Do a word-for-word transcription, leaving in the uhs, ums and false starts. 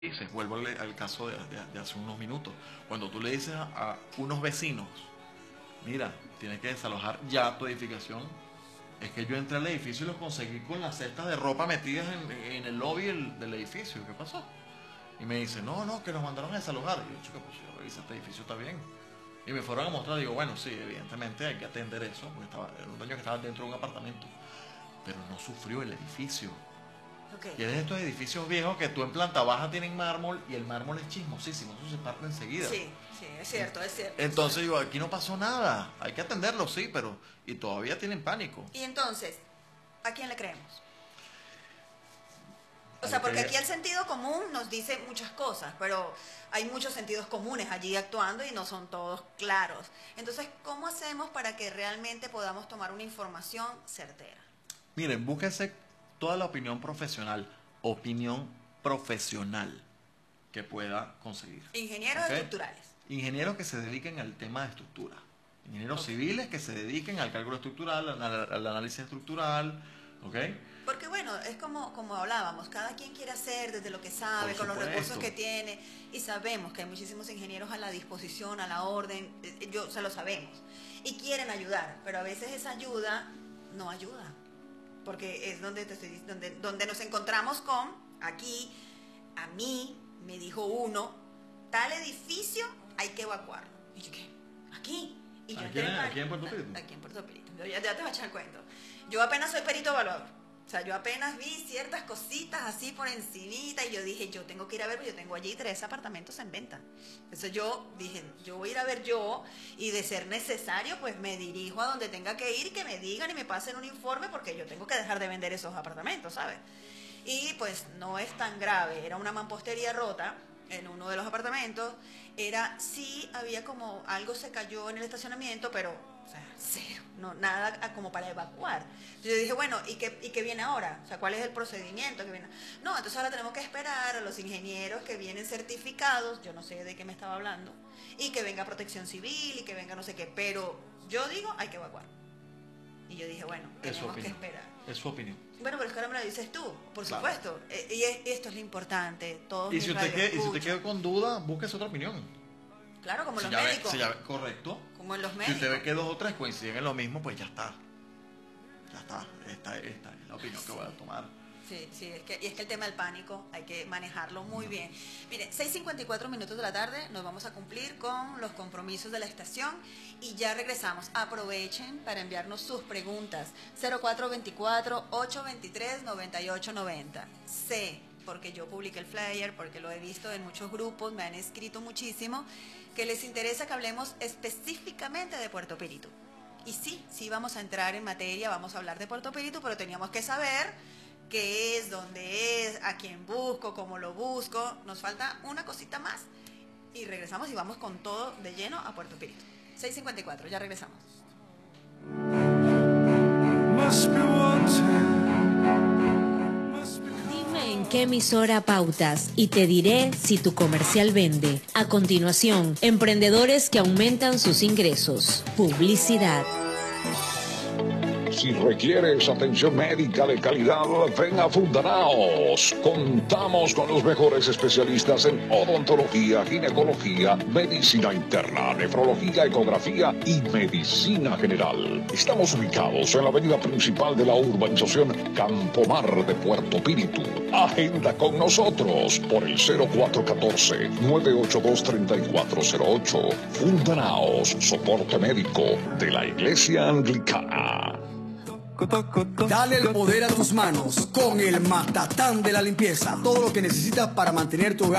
dices, vuelvo al, al caso de, de, de hace unos minutos, cuando tú le dices a, a unos vecinos, mira, tienes que desalojar ya tu edificación, es que yo entré al edificio y los conseguí con las cestas de ropa metidas en, en el lobby del, del edificio, ¿qué pasó? Y me dice, no, no, que nos mandaron a desalojar. Y yo, chica, pues yo revisé, este edificio está bien. Y me fueron a mostrar, digo, bueno, sí, evidentemente hay que atender eso, porque estaba, era un dueño que estaba dentro de un apartamento, pero no sufrió el edificio. Okay. Y es de estos edificios viejos que tú en planta baja tienen mármol y el mármol es chismosísimo, eso se parte enseguida. Sí, sí, es cierto, es cierto. Entonces digo, aquí no pasó nada, hay que atenderlo, sí, pero y todavía tienen pánico. Y entonces, ¿a quién le creemos? O sea, porque aquí el sentido común nos dice muchas cosas, pero hay muchos sentidos comunes allí actuando y no son todos claros. Entonces, ¿cómo hacemos para que realmente podamos tomar una información certera? Miren, búsquense toda la opinión profesional, opinión profesional que pueda conseguir. Ingenieros ¿Okay? estructurales. Ingenieros que se dediquen al tema de estructura. Ingenieros Okay. civiles que se dediquen al cálculo estructural, al, al análisis estructural, ¿ok? Porque bueno, es como, como hablábamos, cada quien quiere hacer desde lo que sabe, con los recursos que tiene, y sabemos que hay muchísimos ingenieros a la disposición, a la orden, yo se lo sabemos, y quieren ayudar, pero a veces esa ayuda no ayuda, porque es donde, te estoy, donde, donde nos encontramos con, aquí, a mí, me dijo uno, tal edificio hay que evacuarlo. Y yo, ¿qué? ¿Aquí? Y yo ¿Aquí, en, ¿Aquí en Puerto Pirito? Aquí en Puerto Pirito, ya, ya te voy a echar el cuento. Yo apenas soy perito evaluador. O sea, yo apenas vi ciertas cositas así por encimita y yo dije, yo tengo que ir a ver, porque yo tengo allí tres apartamentos en venta. Entonces yo dije, yo voy a ir a ver yo y de ser necesario, pues me dirijo a donde tenga que ir y que me digan y me pasen un informe porque yo tengo que dejar de vender esos apartamentos, ¿sabes? Y pues no es tan grave, era una mampostería rota en uno de los apartamentos, era, sí había como, algo se cayó en el estacionamiento, pero, o sea, cero, no, nada como para evacuar. Entonces yo dije, bueno, ¿y qué, ¿y qué viene ahora? O sea, ¿cuál es el procedimiento que viene? No, entonces ahora tenemos que esperar a los ingenieros que vienen certificados, yo no sé de qué me estaba hablando, y que venga Protección Civil y que venga no sé qué, pero yo digo, hay que evacuar. Y yo dije, bueno, tenemos que esperar. Es su opinión. Bueno, pero es que ahora me lo dices tú, por Claro. supuesto. Eh, y es, esto es lo importante. Todos Y si, usted queda, y si usted queda con duda, búsquese otra opinión. Claro, como si los ya médicos. Ve, si ya ve, correcto. Como en los Si médicos. usted ve que dos o tres coinciden en lo mismo, pues ya está. Ya está. Esta, esta es la opinión que voy a tomar. Sí, sí, es que, y es que el tema del pánico hay que manejarlo muy bien. Mire, seis cincuenta y cuatro minutos de la tarde, nos vamos a cumplir con los compromisos de la estación y ya regresamos. Aprovechen para enviarnos sus preguntas. cero cuatro dos cuatro, ocho dos tres, nueve ocho nueve cero. Sé, porque yo publiqué el flyer, porque lo he visto en muchos grupos, me han escrito muchísimo, que les interesa que hablemos específicamente de Puerto Pirito. Y sí, sí vamos a entrar en materia, vamos a hablar de Puerto Pirito, pero teníamos que saber qué es, dónde es, a quién busco, cómo lo busco. Nos falta una cosita más y regresamos y vamos con todo de lleno a Puerto Pirito. seis cincuenta y cuatro, ya regresamos. Dime en qué emisora pautas y te diré si tu comercial vende. A continuación, emprendedores que aumentan sus ingresos. Publicidad. Si requieres atención médica de calidad, ven a Fundanaos. Contamos con los mejores especialistas en odontología, ginecología, medicina interna, nefrología, ecografía y medicina general. Estamos ubicados en la avenida principal de la urbanización Campomar de Puerto Pirito. Agenda con nosotros por el cero cuatro uno cuatro, nueve ocho dos, tres cuatro cero ocho. Fundanaos, soporte médico de la Iglesia Anglicana. Dale el poder a tus manos con el Matatán de la limpieza. Todo lo que necesitas para mantener tu hogar